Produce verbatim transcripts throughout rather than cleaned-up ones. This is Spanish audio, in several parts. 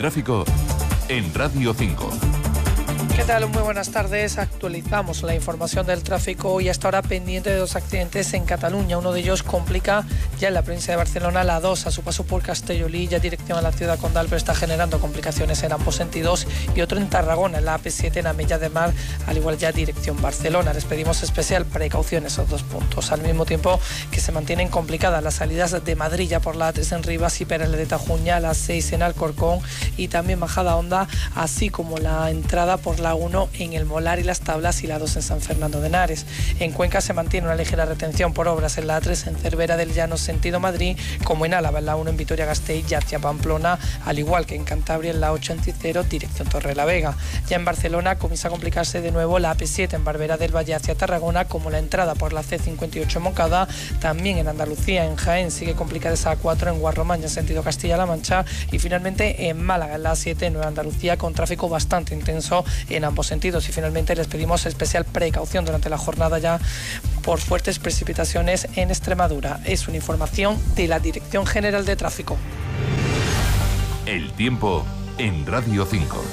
tráfico en Radio cinco. ¿Qué tal? Muy buenas tardes. Actualizamos la información del tráfico y hasta ahora pendiente de dos accidentes en Cataluña. Uno de ellos complica ya en la provincia de Barcelona la dos a su paso por Castellolí, ya dirección a la ciudad condal, pero está generando complicaciones en ambos sentidos. Y otro en Tarragona, en la A P siete, en Amella de Mar, al igual ya dirección Barcelona. Les pedimos especial precaución esos dos puntos. Al mismo tiempo que se mantienen complicadas las salidas de Madrid ya por la A tres en Rivas y Pérez de Tajuña, la seis en Alcorcón y también Majada Honda, así como la entrada por la uno en el Molar y las Tablas y la dos en San Fernando de Henares. En Cuenca se mantiene una ligera retención por obras en la A tres en Cervera del Llano sentido Madrid, como en Álava en la uno en Vitoria-Gasteiz y hacia Pamplona, al igual que en Cantabria en la ocho en Cicero dirección Torrelavega. Ya en Barcelona comienza a complicarse de nuevo la A P siete en Barbera del Valle hacia Tarragona, como la entrada por la C cincuenta y ocho en Moncada. También en Andalucía, en Jaén, sigue complicada esa A cuatro en Guarromaña sentido Castilla-La Mancha, y finalmente en Málaga en la A siete en Nueva Andalucía, con tráfico bastante intenso en ambos sentidos. Y finalmente les pedimos especial precaución durante la jornada ya por fuertes precipitaciones en Extremadura. Es una información de la Dirección General de Tráfico. El tiempo en Radio cinco.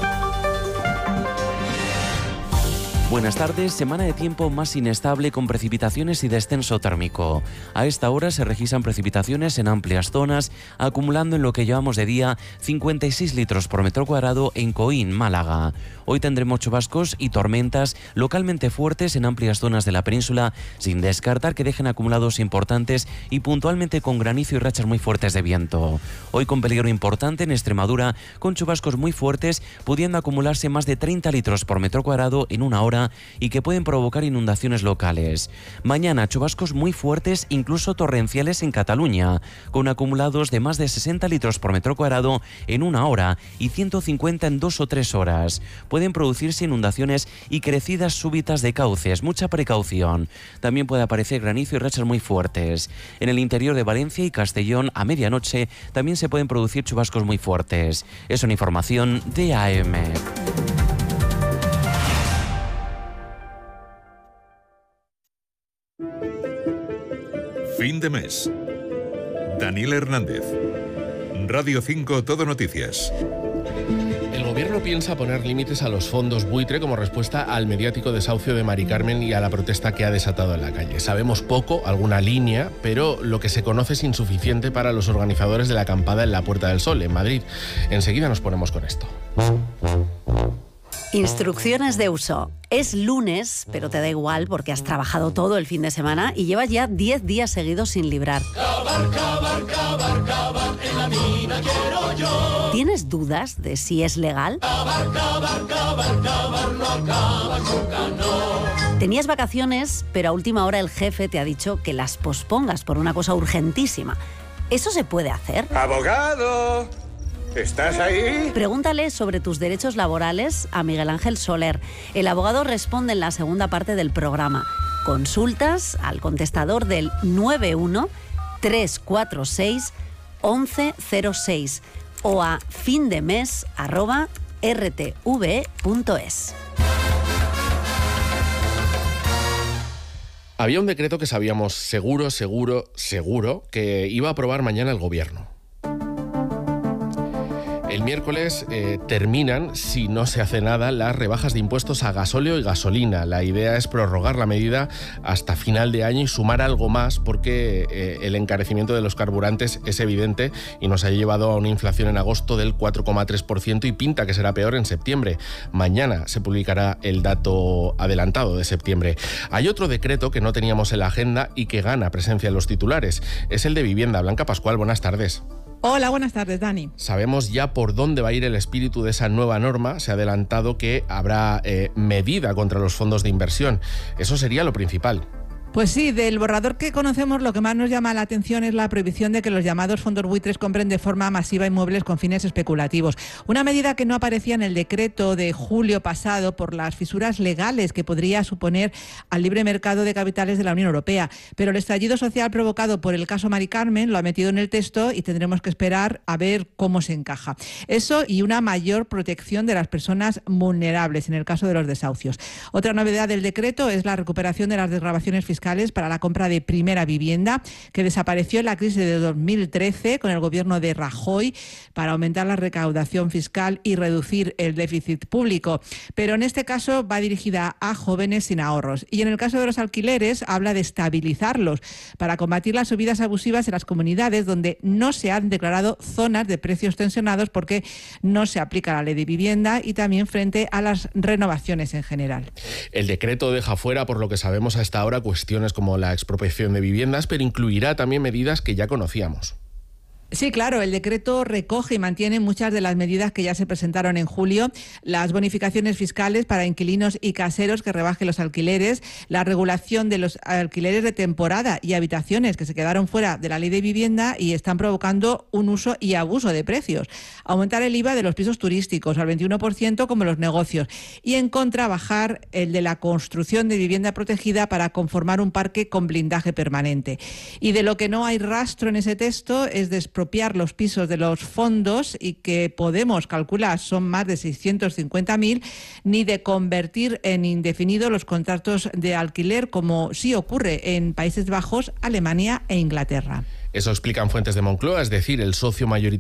Buenas tardes, semana de tiempo más inestable con precipitaciones y descenso térmico. A esta hora se registran precipitaciones en amplias zonas, acumulando en lo que llevamos de día cincuenta y seis litros por metro cuadrado en Coín, Málaga. Hoy tendremos chubascos y tormentas localmente fuertes en amplias zonas de la península, sin descartar que dejen acumulados importantes y puntualmente con granizo y rachas muy fuertes de viento. Hoy con peligro importante en Extremadura, con chubascos muy fuertes, pudiendo acumularse más de treinta litros por metro cuadrado en una hora y que pueden provocar inundaciones locales. Mañana chubascos muy fuertes, incluso torrenciales en Cataluña, con acumulados de más de sesenta litros por metro cuadrado en una hora y ciento cincuenta en dos o tres horas. Pueden producirse inundaciones y crecidas súbitas de cauces, mucha precaución. También puede aparecer granizo y rachas muy fuertes. En el interior de Valencia y Castellón a medianoche también se pueden producir chubascos muy fuertes. Es una información de A M. Fin de mes. Daniel Hernández. Radio cinco Todo Noticias. El gobierno piensa poner límites a los fondos buitre como respuesta al mediático desahucio de Mari Carmen y a la protesta que ha desatado en la calle. Sabemos poco, alguna línea, pero lo que se conoce es insuficiente para los organizadores de la acampada en la Puerta del Sol, en Madrid. Enseguida nos ponemos con esto. Instrucciones de uso. Es lunes, pero te da igual porque has trabajado todo el fin de semana y llevas ya diez días seguidos sin librar. Cavar, cavar, cavar, cavar, en la mina quiero yo. ¿Tienes dudas de si es legal? Cavar, cavar, cavar, cavar, no acaba nunca, no. Tenías vacaciones, pero a última hora el jefe te ha dicho que las pospongas por una cosa urgentísima. ¿Eso se puede hacer? ¡Abogado! ¿Estás ahí? Pregúntale sobre tus derechos laborales a Miguel Ángel Soler. El abogado responde en la segunda parte del programa. Consultas al contestador del nueve uno tres cuatro seis once cero seis o a findemes arroba r t v punto es. Había un decreto que sabíamos seguro, seguro, seguro que iba a aprobar mañana el gobierno. El miércoles eh, terminan, si no se hace nada, las rebajas de impuestos a gasóleo y gasolina. La idea es prorrogar la medida hasta final de año y sumar algo más porque eh, el encarecimiento de los carburantes es evidente y nos ha llevado a una inflación en agosto del cuatro coma tres por ciento y pinta que será peor en septiembre. Mañana se publicará el dato adelantado de septiembre. Hay otro decreto que no teníamos en la agenda y que gana presencia en los titulares. Es el de vivienda. Blanca Pascual, buenas tardes. Hola, buenas tardes, Dani. Sabemos ya por dónde va a ir el espíritu de esa nueva norma. Se ha adelantado que habrá eh, medida contra los fondos de inversión. Eso sería lo principal. Pues sí, del borrador que conocemos lo que más nos llama la atención es la prohibición de que los llamados fondos buitres compren de forma masiva inmuebles con fines especulativos. Una medida que no aparecía en el decreto de julio pasado por las fisuras legales que podría suponer al libre mercado de capitales de la Unión Europea. Pero el estallido social provocado por el caso Mari Carmen lo ha metido en el texto y tendremos que esperar a ver cómo se encaja. Eso y una mayor protección de las personas vulnerables en el caso de los desahucios. Otra novedad del decreto es la recuperación de las desgravaciones fiscales fiscales para la compra de primera vivienda, que desapareció en la crisis de dos mil trece con el gobierno de Rajoy para aumentar la recaudación fiscal y reducir el déficit público. Pero en este caso va dirigida a jóvenes sin ahorros. Y en el caso de los alquileres habla de estabilizarlos para combatir las subidas abusivas en las comunidades donde no se han declarado zonas de precios tensionados porque no se aplica la ley de vivienda, y también frente a las renovaciones en general. El decreto deja fuera, por lo que sabemos hasta ahora, cuestiones como la expropiación de viviendas, pero incluirá también medidas que ya conocíamos. Sí, claro, el decreto recoge y mantiene muchas de las medidas que ya se presentaron en julio: las bonificaciones fiscales para inquilinos y caseros que rebajen los alquileres, la regulación de los alquileres de temporada y habitaciones que se quedaron fuera de la ley de vivienda y están provocando un uso y abuso de precios, aumentar el I V A de los pisos turísticos al veintiuno por ciento como los negocios, y en contra bajar el de la construcción de vivienda protegida para conformar un parque con blindaje permanente. Y de lo que no hay rastro en ese texto es de expropiar los pisos de los fondos, y que Podemos calcula son más de seiscientos cincuenta mil, ni de convertir en indefinido los contratos de alquiler, como sí ocurre en Países Bajos, Alemania e Inglaterra. Eso explican fuentes de Moncloa, es decir, el socio mayoritario